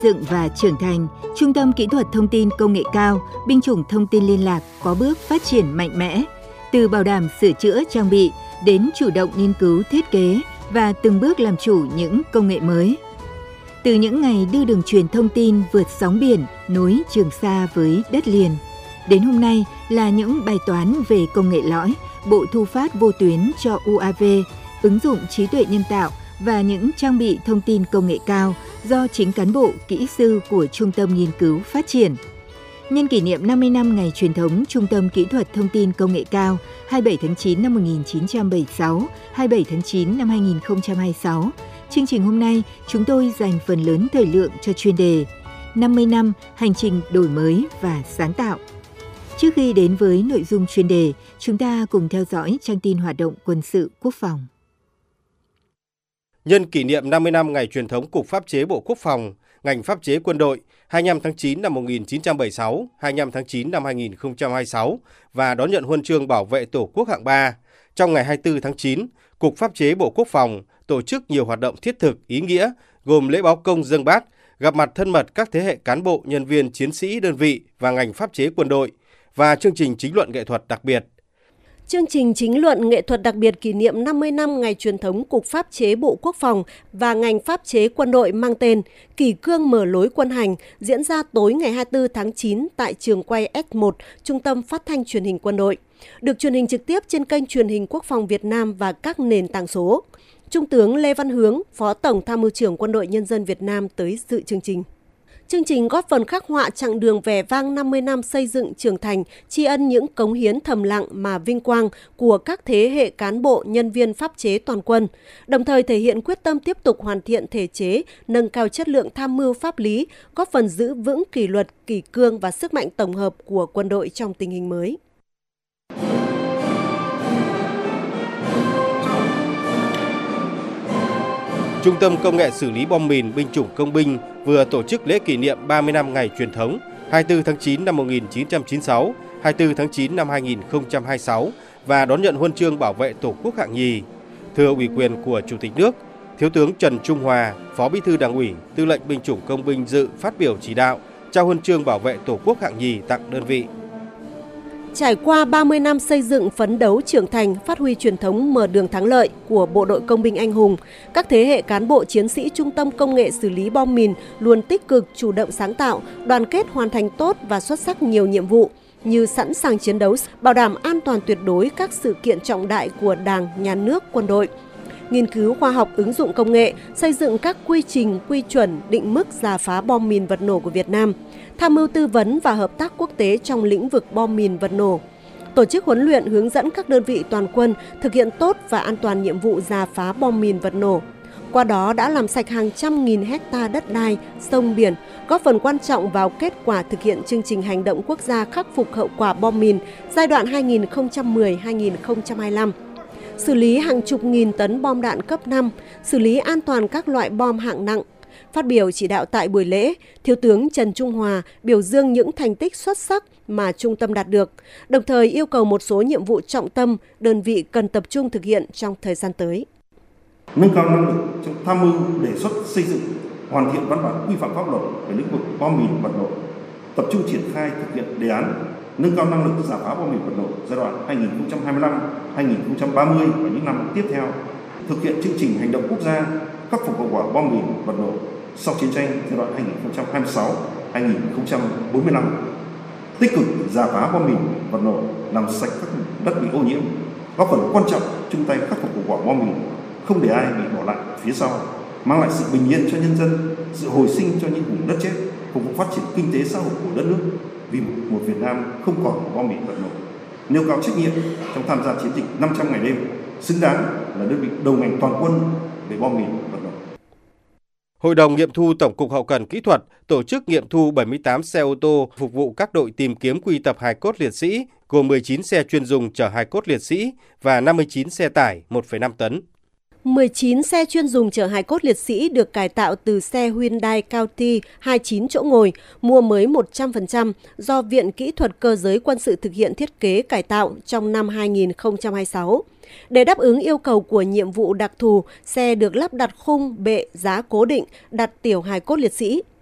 dựng và trưởng thành, Trung tâm Kỹ thuật Thông tin Công nghệ cao, binh chủng thông tin liên lạc có bước phát triển mạnh mẽ, từ bảo đảm sửa chữa trang bị đến chủ động nghiên cứu thiết kế và từng bước làm chủ những công nghệ mới. Từ những ngày đưa đường truyền thông tin vượt sóng biển, nối Trường Sa với đất liền, đến hôm nay là những bài toán về công nghệ lõi, bộ thu phát vô tuyến cho UAV, ứng dụng trí tuệ nhân tạo và những trang bị thông tin công nghệ cao do chính cán bộ, kỹ sư của Trung tâm nghiên cứu phát triển. Nhân kỷ niệm 50 năm ngày truyền thống Trung tâm Kỹ thuật Thông tin Công nghệ cao 27 tháng 9 năm 1976, 27 tháng 9 năm 2026, chương trình hôm nay chúng tôi dành phần lớn thời lượng cho chuyên đề 50 năm hành trình đổi mới và sáng tạo. Trước khi đến với nội dung chuyên đề, chúng ta cùng theo dõi trang tin hoạt động quân sự quốc phòng. Nhân kỷ niệm 50 năm ngày truyền thống Cục Pháp chế Bộ Quốc phòng, ngành pháp chế quân đội 25 tháng 9 năm 1976, 25 tháng 9 năm 2026 và đón nhận huân chương bảo vệ Tổ quốc hạng 3. Trong ngày 24 tháng 9, Cục Pháp chế Bộ Quốc phòng tổ chức nhiều hoạt động thiết thực, ý nghĩa, gồm lễ báo công dâng bát, gặp mặt thân mật các thế hệ cán bộ, nhân viên, chiến sĩ, đơn vị và ngành pháp chế quân đội và chương trình chính luận nghệ thuật đặc biệt. Chương trình chính luận nghệ thuật đặc biệt kỷ niệm 50 năm ngày truyền thống Cục Pháp chế Bộ Quốc phòng và ngành pháp chế quân đội mang tên Kỷ cương mở lối quân hành diễn ra tối ngày 24 tháng 9 tại trường quay S1, Trung tâm Phát thanh Truyền hình Quân đội, được truyền hình trực tiếp trên kênh truyền hình Quốc phòng Việt Nam và các nền tảng số. Trung tướng Lê Văn Hướng, Phó Tổng Tham mưu trưởng Quân đội Nhân dân Việt Nam tới dự chương trình. Chương trình góp phần khắc họa chặng đường vẻ vang 50 năm xây dựng trưởng thành, tri ân những cống hiến thầm lặng mà vinh quang của các thế hệ cán bộ, nhân viên pháp chế toàn quân, đồng thời thể hiện quyết tâm tiếp tục hoàn thiện thể chế, nâng cao chất lượng tham mưu pháp lý, góp phần giữ vững kỷ luật, kỷ cương và sức mạnh tổng hợp của quân đội trong tình hình mới. Trung tâm Công nghệ xử lý bom mìn binh chủng công binh vừa tổ chức lễ kỷ niệm 30 năm ngày truyền thống 24 tháng 9 năm 1996, 24 tháng 9 năm 2026 và đón nhận huân chương bảo vệ Tổ quốc hạng nhì. Thưa ủy quyền của Chủ tịch nước, Thiếu tướng Trần Trung Hòa, Phó Bí thư Đảng ủy, Tư lệnh binh chủng công binh dự phát biểu chỉ đạo, trao huân chương bảo vệ Tổ quốc hạng nhì tặng đơn vị. Trải qua 30 năm xây dựng, phấn đấu trưởng thành, phát huy truyền thống mở đường thắng lợi của Bộ đội Công binh anh hùng, các thế hệ cán bộ chiến sĩ Trung tâm Công nghệ xử lý bom mìn luôn tích cực, chủ động sáng tạo, đoàn kết hoàn thành tốt và xuất sắc nhiều nhiệm vụ như sẵn sàng chiến đấu, bảo đảm an toàn tuyệt đối các sự kiện trọng đại của Đảng, Nhà nước, quân đội, nghiên cứu khoa học ứng dụng công nghệ, xây dựng các quy trình, quy chuẩn, định mức rà phá bom mìn vật nổ của Việt Nam, tham mưu tư vấn và hợp tác quốc tế trong lĩnh vực bom mìn vật nổ, tổ chức huấn luyện hướng dẫn các đơn vị toàn quân thực hiện tốt và an toàn nhiệm vụ rà phá bom mìn vật nổ. Qua đó đã làm sạch hàng trăm nghìn hecta đất đai, sông biển, góp phần quan trọng vào kết quả thực hiện chương trình hành động quốc gia khắc phục hậu quả bom mìn giai đoạn 2010-2025. Xử lý hàng chục nghìn tấn bom đạn cấp 5, xử lý an toàn các loại bom hạng nặng. Phát biểu chỉ đạo tại buổi lễ, Thiếu tướng Trần Trung Hòa biểu dương những thành tích xuất sắc mà trung tâm đạt được, đồng thời yêu cầu một số nhiệm vụ trọng tâm đơn vị cần tập trung thực hiện trong thời gian tới. Nâng cao năng lực trong tham mưu đề xuất xây dựng, hoàn thiện văn bản quy phạm pháp luật về lĩnh vực bom mìn vật nổ, tập trung triển khai thực hiện đề án nâng cao năng lực rà phá bom mìn vật nổ giai đoạn 2025-2030 và những năm tiếp theo, thực hiện chương trình hành động quốc gia khắc phục hậu quả bom mìn vật nổ sau chiến tranh giai đoạn 2026-2045, tích cực rà phá bom mìn vật nổ, làm sạch các đất bị ô nhiễm, góp phần quan trọng chung tay khắc phục hậu quả bom mìn, không để ai bị bỏ lại phía sau, mang lại sự bình yên cho nhân dân, sự hồi sinh cho những vùng đất chết, phục vụ phát triển kinh tế xã hội của đất nước vì một Việt Nam không còn bom mìn vật nổ. Nêu cao trách nhiệm trong tham gia chiến dịch 500 ngày đêm, xứng đáng là đơn vị đầu ngành toàn quân về bom mìn vật nổ. Hội đồng nghiệm thu Tổng cục Hậu cần Kỹ thuật tổ chức nghiệm thu 78 xe ô tô phục vụ các đội tìm kiếm quy tập hài cốt liệt sĩ, gồm 19 xe chuyên dùng chở hài cốt liệt sĩ và 59 xe tải 1,5 tấn. 19 xe chuyên dùng chở hài cốt liệt sĩ được cải tạo từ xe Hyundai County 29 chỗ ngồi, mua mới 100% do Viện Kỹ thuật Cơ giới Quân sự thực hiện thiết kế cải tạo trong năm 2026. Để đáp ứng yêu cầu của nhiệm vụ đặc thù, xe được lắp đặt khung, bệ, giá cố định, đặt tiểu hài cốt liệt sĩ.